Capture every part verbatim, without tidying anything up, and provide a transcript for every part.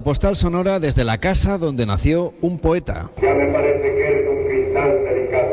postal sonora desde la casa donde nació un poeta. Ya me parece que eres un cristal delicado.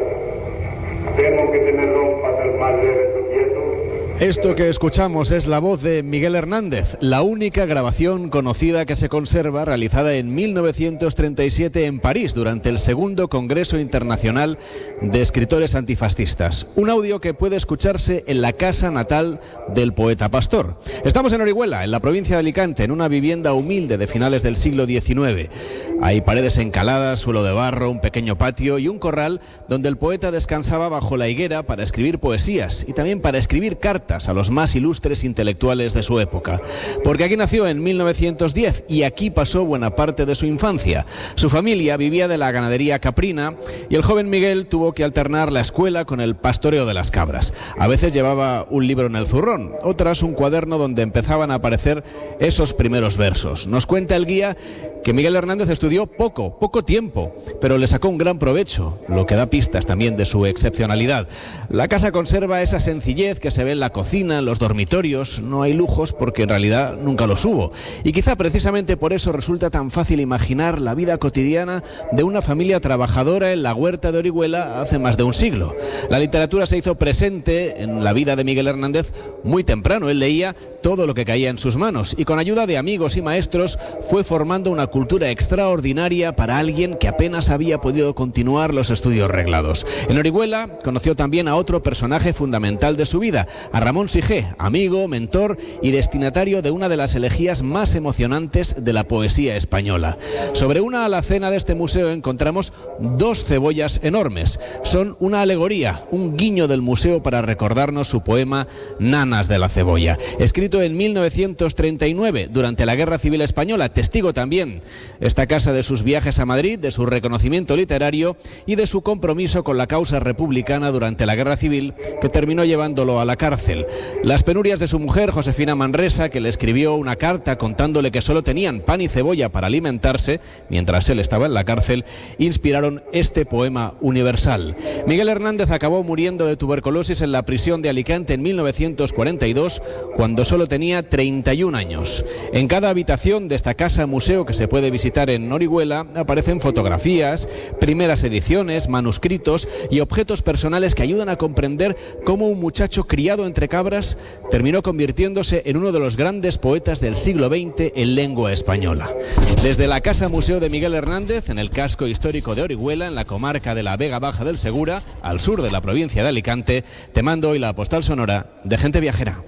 Temo que te me rompas el más leve tropiezo. Esto que escuchamos es la voz de Miguel Hernández, la única grabación conocida que se conserva, realizada en mil novecientos treinta y siete en París durante el segundo Congreso Internacional de Escritores Antifascistas. Un audio que puede escucharse en la casa natal del poeta pastor. Estamos en Orihuela, en la provincia de Alicante, en una vivienda humilde de finales del siglo diecinueve. Hay paredes encaladas, suelo de barro, un pequeño patio y un corral donde el poeta descansaba bajo la higuera para escribir poesías y también para escribir cartas a los más ilustres intelectuales de su época. Porque aquí nació en mil novecientos diez y aquí pasó buena parte de su infancia. Su familia vivía de la ganadería caprina y el joven Miguel tuvo que alternar la escuela con el pastoreo de las cabras. A veces llevaba un libro en el zurrón, otras un cuaderno donde empezaban a aparecer esos primeros versos. Nos cuenta el guía que Miguel Hernández estudió poco, poco tiempo, pero le sacó un gran provecho, lo que da pistas también de su excepcionalidad. La casa conserva esa sencillez que se ve en la cocina, en los dormitorios. No hay lujos porque en realidad nunca los hubo. Y quizá precisamente por eso resulta tan fácil imaginar la vida cotidiana de una familia trabajadora en la huerta de Orihuela hace más de un siglo. La literatura se hizo presente en la vida de Miguel Hernández muy temprano. Él leía todo lo que caía en sus manos y con ayuda de amigos y maestros fue formando una cultura extraordinaria para alguien que apenas había podido continuar los estudios reglados. En Orihuela conoció también a otro personaje fundamental de su vida, a Ramón Sigé, amigo, mentor y destinatario de una de las elegías más emocionantes de la poesía española. Sobre una alacena de este museo encontramos dos cebollas enormes. Son una alegoría, un guiño del museo para recordarnos su poema Nanas de la cebolla, escrito en mil novecientos treinta y nueve durante la Guerra Civil Española, testigo también esta casa de sus viajes a Madrid, de su reconocimiento literario y de su compromiso con la causa republicana durante la Guerra Civil, que terminó llevándolo a la cárcel. Las penurias de su mujer, Josefina Manresa, que le escribió una carta contándole que solo tenían pan y cebolla para alimentarse mientras él estaba en la cárcel, inspiraron este poema universal. Miguel Hernández acabó muriendo de tuberculosis en la prisión de Alicante en mil novecientos cuarenta y dos, cuando solo tenía treinta y un años. En cada habitación de esta casa-museo que se puede visitar en Orihuela aparecen fotografías, primeras ediciones, manuscritos y objetos personales que ayudan a comprender cómo un muchacho criado entre cabras terminó convirtiéndose en uno de los grandes poetas del siglo veinte en lengua española. Desde la Casa Museo de Miguel Hernández, en el casco histórico de Orihuela, en la comarca de la Vega Baja del Segura, al sur de la provincia de Alicante, te mando hoy la postal sonora de Gente Viajera.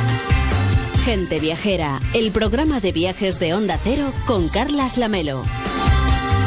Gente Viajera, el programa de viajes de Onda Cero con Carlas Lamelo.